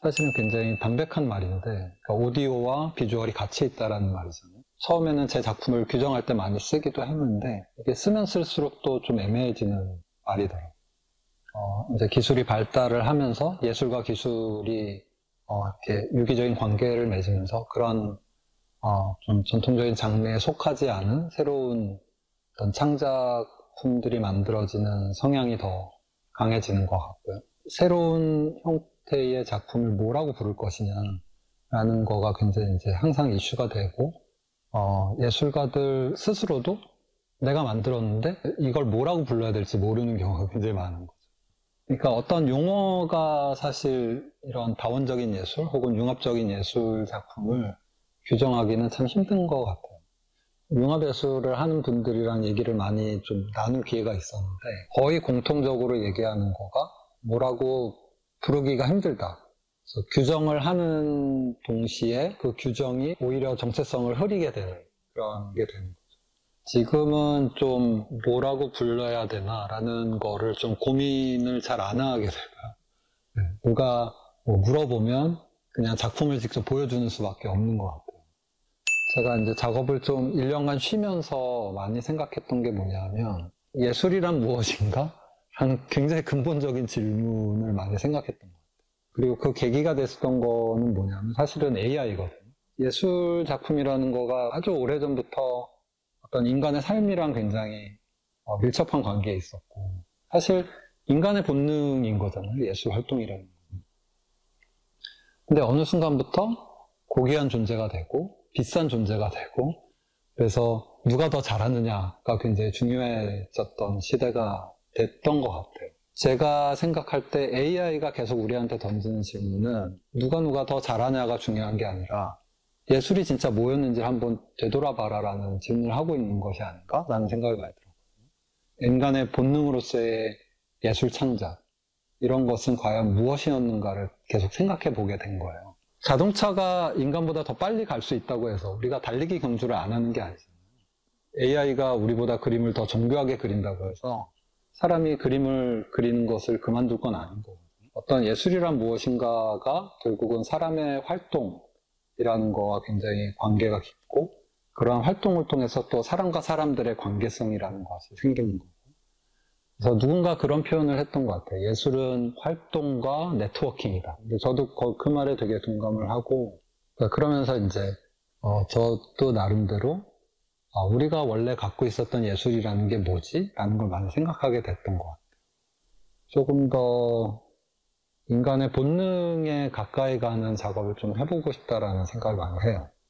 사실은 굉장히 담백한 말인데, 그러니까 오디오와 비주얼이 같이 있다라는 말이잖아요. 처음에는 제 작품을 규정할 때 많이 쓰기도 했는데, 이게 쓰면 쓸수록 또 좀 애매해지는 말이더라고요. 이제 기술이 발달을 하면서 예술과 기술이 이렇게 유기적인 관계를 맺으면서 그런 좀 전통적인 장르에 속하지 않은 새로운 어떤 창작품들이 만들어지는 성향이 더 강해지는 것 같고요. 새로운 형태의 작품을 뭐라고 부를 것이냐라는 거가 굉장히 이제 항상 이슈가 되고, 예술가들 스스로도 내가 만들었는데 이걸 뭐라고 불러야 될지 모르는 경우가 굉장히 많은 거죠. 그러니까 어떤 용어가 사실 이런 다원적인 예술 혹은 융합적인 예술 작품을 규정하기는 참 힘든 것 같아요. 융합예술을 하는 분들이랑 얘기를 많이 좀 나눌 기회가 있었는데 거의 공통적으로 얘기하는 거가 뭐라고 부르기가 힘들다. 그래서 규정을 하는 동시에 그 규정이 오히려 정체성을 흐리게 되는 그런 게 되는 거죠. 지금은 좀 뭐라고 불러야 되나라는 거를 좀 고민을 잘 안 하게 되고요. 누가 뭐 물어보면 그냥 작품을 직접 보여주는 수밖에 없는 것 같아요. 제가 이제 작업을 좀 1년간 쉬면서 많이 생각했던 게 뭐냐면 예술이란 무엇인가? 라는 굉장히 근본적인 질문을 많이 생각했던 것 같아요. 그리고 그 계기가 됐었던 거는 뭐냐면 사실은 AI거든요. 예술 작품이라는 거가 아주 오래전부터 어떤 인간의 삶이랑 굉장히 밀접한 관계에 있었고 사실 인간의 본능인 거잖아요. 예술 활동이라는 건. 근데 어느 순간부터 고귀한 존재가 되고 비싼 존재가 되고 그래서 누가 더 잘하느냐가 굉장히 중요해졌던 시대가 됐던 것 같아요. 제가 생각할 때 AI가 계속 우리한테 던지는 질문은 누가 더 잘하냐가 중요한 게 아니라 예술이 진짜 뭐였는지 한번 되돌아봐라라는 질문을 하고 있는 것이 아닌가라는 생각이 많이 들어요. 인간의 본능으로서의 예술 창작 이런 것은 과연 무엇이었는가를 계속 생각해 보게 된 거예요. 자동차가 인간보다 더 빨리 갈 수 있다고 해서 우리가 달리기 경주를 안 하는 게 아니잖아요. AI가 우리보다 그림을 더 정교하게 그린다고 해서 사람이 그림을 그리는 것을 그만둘 건 아닌 거거든요. 어떤 예술이란 무엇인가가 결국은 사람의 활동이라는 거와 굉장히 관계가 깊고 그러한 활동을 통해서 또 사람과 사람들의 관계성이라는 것이 생기는 거고 그래서 누군가 그런 표현을 했던 것 같아요. 예술은 활동과 네트워킹이다. 근데 저도 그 말에 되게 동감을 하고 그러면서 이제 저도 나름대로 우리가 원래 갖고 있었던 예술이라는 게 뭐지? 라는 걸 많이 생각하게 됐던 것 같아요. 조금 더 인간의 본능에 가까이 가는 작업을 좀 해보고 싶다라는 생각을 많이 해요.